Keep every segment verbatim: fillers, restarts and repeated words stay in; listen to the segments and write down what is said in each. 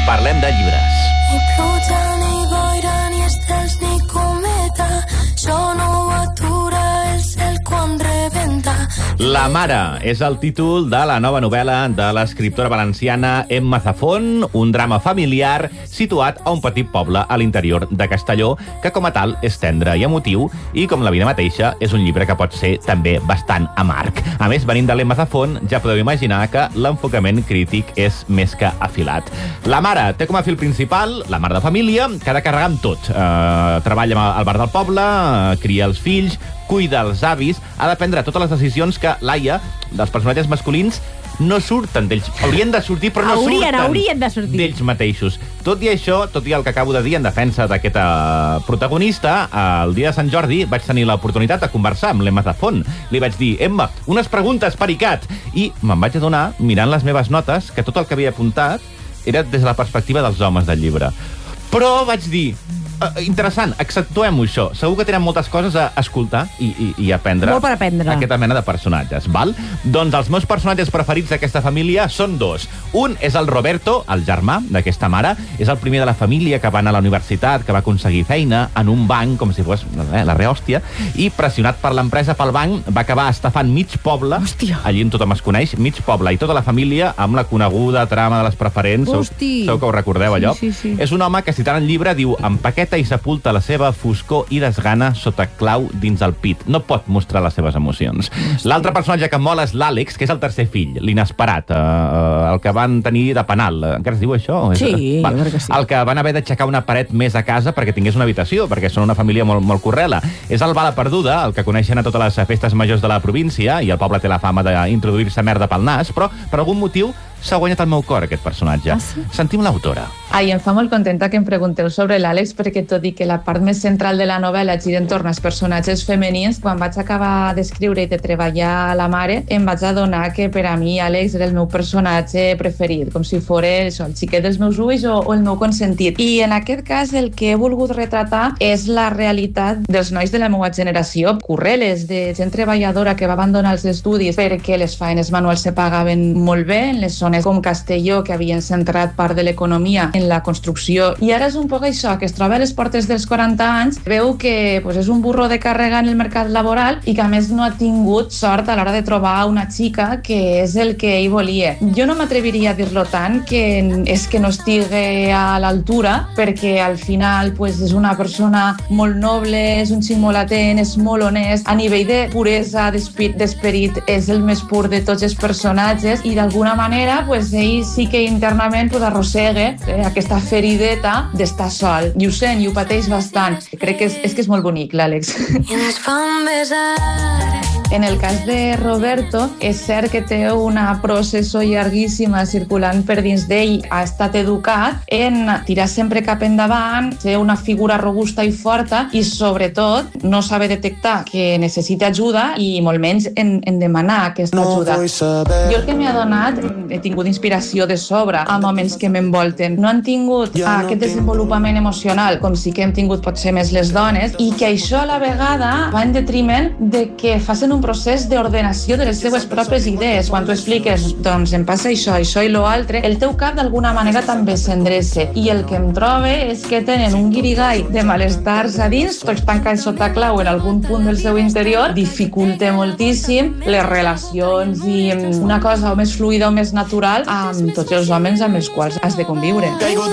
parlem de llibres. Ni pluja, ni boira, ni estels, ni cometa, això no ho atura el cel quan rebenta. La mare és el títol de la nova novel·la de l'escriptora valenciana Emma Zafón, un drama familiar situat a un petit poble a l'interior de Castelló, que com a tal és tendre i emotiu, i com la vida mateixa és un llibre que pot ser també bastant amarg. A més, venint de l'Emma Zafón, ja podeu imaginar que l'enfocament crític és més que afilat. La mare té com a fil principal la mare de família, que ha de carregar amb tot. Uh, treballa al bar del poble, uh, cria els fills, cuida els avis, ha de prendre totes les decisions que Laia, dels personatges masculins, no surten d'ells. Haurien de sortir, però no haurien, surten haurien de sortir d'ells mateixos. Tot i això, tot i el que acabo de dir en defensa d'aquesta protagonista, el dia de Sant Jordi vaig tenir l'oportunitat de conversar amb l'Emma Zafón. Li vaig dir, Emma, unes preguntes, pericat! I me'n vaig adonar, mirant les meves notes, que tot el que havia apuntat era des de la perspectiva dels homes del llibre. Però vaig dir, Uh, interessant, accentuem-ho això. Segur que tenen moltes coses a escoltar i, i, i aprendre. Molt per aprendre. Aquesta mena de personatges, val? Doncs els meus personatges preferits d'aquesta família són dos. Un és el Roberto, el germà d'aquesta mare. És el primer de la família que va anar a la universitat, que va aconseguir feina en un banc, com si fos eh, la rehòstia, i pressionat per l'empresa, pel banc, va acabar estafant mig poble. Hòstia. Allí on tothom es coneix, mig poble i tota la família amb la coneguda trama de les preferents. Hosti. Segur que ho recordeu, allò? Sí, sí, sí. És un home que, citant el llibre, diu: empaqueta i sepulta la seva foscor i desgana sota clau dins el pit. No pot mostrar les seves emocions. L'altre personatge que mola és l'Àlex, que és el tercer fill, l'inesperat, eh, el que van tenir de penal. Encara es diu això? Sí, jo crec que sí. El que van haver d'aixecar una paret més a casa perquè tingués una habitació, perquè són una família molt, molt correla. És el bala perduda, el que coneixen a totes les festes majors de la província, i el poble té la fama d'introduir-se merda pel nas, però per algun motiu s'ha guanyat el meu cor, aquest personatge. Ah, sí? Sentim l'autora. Ai, em fa molt contenta que em pregunteu sobre l'Àlex, perquè tot i que la part més central de la novel·la gira entorn als personatges femenins, quan vaig acabar d'escriure i de treballar a la mare, em vaig adonar que per a mi Àlex era el meu personatge preferit, com si fos això, el xiquet dels meus ulls o, o el meu consentit. I en aquest cas el que he volgut retratar és la realitat dels nois de la meva generació, curreles, de gent treballadora que va abandonar els estudis perquè les feines manuals se pagaven molt bé en les zones com Castelló, que havien centrat part de l'economia en la construcció. I ara és un poc això, que es troba a les portes dels quaranta anys, veu que pues, és un burro de càrrega en el mercat laboral i que a més no ha tingut sort a l'hora de trobar una xica que és el que ell volia. Jo no m'atreviria a dir-lo tant, que és que no estigui a l'altura, perquè al final pues, és una persona molt noble, és un xic molt atent, és molt honest, a nivell de puresa d'esperit és el més pur de tots els personatges, i d'alguna manera pues, ell sí que internament pues, arrossega eh, aquesta ferideta d'estar sol, i ho sent i ho pateix bastant. Crec que és, és que és molt bonic, l'Àlex. I ens fan besar. En el cas de Roberto, és cert que té una processó llarguíssima circulant per dins d'ell. Ha estat educat en tirar sempre cap endavant, ser una figura robusta i forta, i sobretot no saber detectar que necessita ajuda i molt menys en, en demanar aquesta ajuda. Jo el que m'he adonat, he tingut inspiració de sobre a moments que m'envolten. No han tingut ah, aquest desenvolupament emocional com sí que hem tingut potser més les dones, i que això a la vegada va en detriment de que facin un procés d'ordenació de les seues pròpies idees. Quan tu expliques, doncs em passa això, això i lo altre, el teu cap d'alguna manera també s'endreça. I el que em trobe és que tenen un guirigall de malestars a dins, tots tancats sota clau en algun punt del seu interior, dificulta moltíssim les relacions i una cosa o més fluida o més natural amb tots els homes amb els quals has de conviure.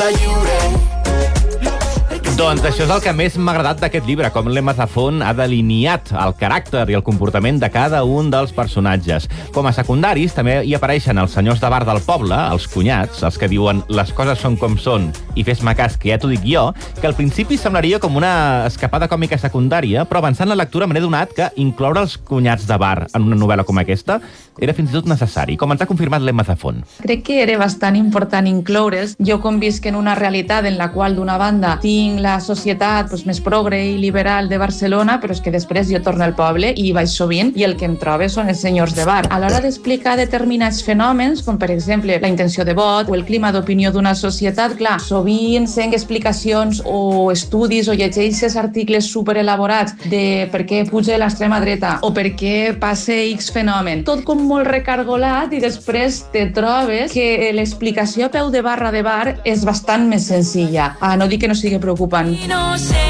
Doncs això és el que més m'ha agradat d'aquest llibre, com l'Emma Zafón ha delineat el caràcter i el comportament de cada un dels personatges. Com a secundaris també hi apareixen els senyors de bar del poble, els cunyats, els que diuen les coses són com són i fes-me cas que ja t'ho dic jo, que al principi semblaria com una escapada còmica secundària, però avançant la lectura me n'he donat que incloure els cunyats de bar en una novel·la com aquesta era fins i tot necessari, com ens ha confirmat l'Emma Zafón. Crec que era bastant important incloure'ls. Jo convisc en una realitat en la qual d'una banda tinc la societat pues, més progre i liberal de Barcelona, però és que després jo torno al poble i hi vaig sovint i el que em trobo són els senyors de bar. A l'hora d'explicar determinats fenòmens, com per exemple la intenció de vot o el clima d'opinió d'una societat, clar, sovint sent explicacions o estudis o llegeixes articles superelaborats de per què puja l'extrema dreta o per què passa X fenomen. Tot com molt recargolat i després te trobes que l'explicació a peu de barra de bar és bastant més senzilla. Ah, no dic que no sigui preocupant. No sé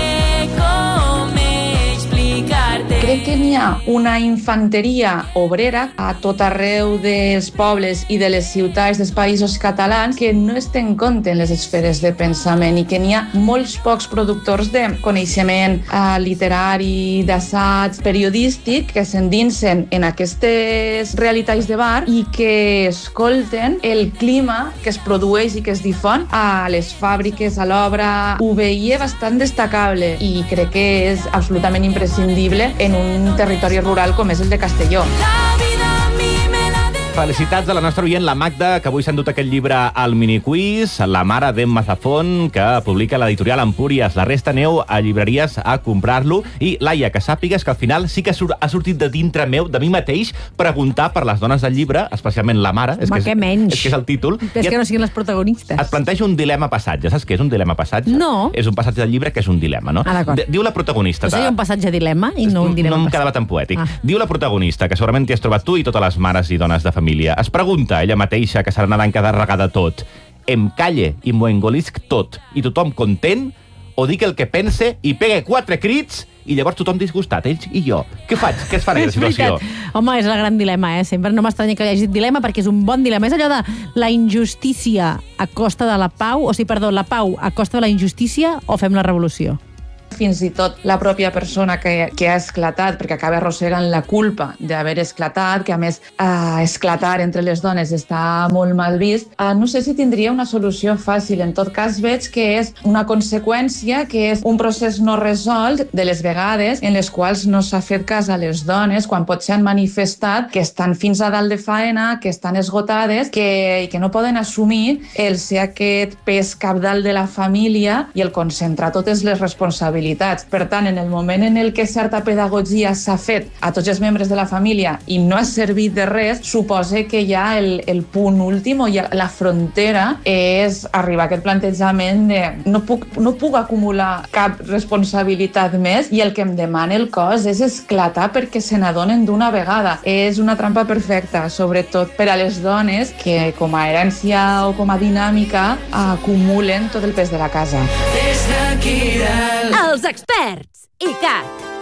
com explicarte. Crec que n'hi ha una infanteria obrera a tot arreu dels pobles i de les ciutats dels països catalans que no es té en compte en les esferes de pensament i que n'hi ha molts pocs productors de coneixement eh, literari, d'assaig, periodístic que s'endinsen en aquestes realitats de bar i que escolten el clima que es produeix i que es difon a les fàbriques, a l'obra. Ho veia bastant destacable i crec que és absolutament imprescindible en un territori rural com és el de Castelló. La vida a mi me la de... Felicitats a la nostra oient, la Magda, que avui s'ha endut aquest llibre al miniquiz, La mare d'en Mazafón, que publica l'editorial Empúries. La resta aneu a llibreries a comprar-lo. I, Laia, que sàpigues que al final sí que ha sortit de dintre meu, de mi mateix, preguntar per les dones del llibre, especialment la mare. És Ma, que és, què menys. És que és el títol. És que no siguin les protagonistes. Et plantejo un dilema passatge. Saps què és un dilema passatge? No. És un passatge del llibre que és un dilema, no? Ah, d'acord. D- Diu la protagonista... Però seria un passatge dilema i no un dilema No em passatge. quedava tan poètic. Ah. Diu la protagonista, que segurament t'hi has trobat tu i totes les mares i dones de família. Es pregunta ella mateixa, que serà nedant cada regada tot. Em calle i m'ho engolisc tot i tothom content, o dic el que pense i pegue quatre crits i llavors tothom disgustat, ells i jo. Què faig? Què es fa en És aquesta situació? veritat. Home, és el gran dilema, eh? Sempre no m'estranya que hi hagi dilema perquè és un bon dilema. És allò de la injustícia a costa de la pau, o sigui, perdó, la pau a costa de la injustícia, o fem la revolució? Fins i tot la pròpia persona que, que ha esclatat, perquè acaba arrossegant la culpa d'haver esclatat, que a més eh, esclatar entre les dones està molt mal vist, eh, no sé si tindria una solució fàcil. En tot cas, veig que és una conseqüència, que és un procés no resolt de les vegades en les quals no s'ha fet cas a les dones quan potser han manifestat que estan fins a dalt de faena, que estan esgotades, que, i que no poden assumir el ser aquest pes cabdal de la família i el concentrar totes les responsabilitats. Per tant, en el moment en el que certa pedagogia s'ha fet a tots els membres de la família i no ha servit de res, suposa que ja el, el punt últim o ja la frontera és arribar a aquest plantejament de no puc, no puc acumular cap responsabilitat més i el que em demana el cos és esclatar perquè se n'adonen d'una vegada. És una trampa perfecta, sobretot per a les dones que com a herència o com a dinàmica acumulen tot el pes de la casa. Des d'aquí dalt. Els experts, I C A T.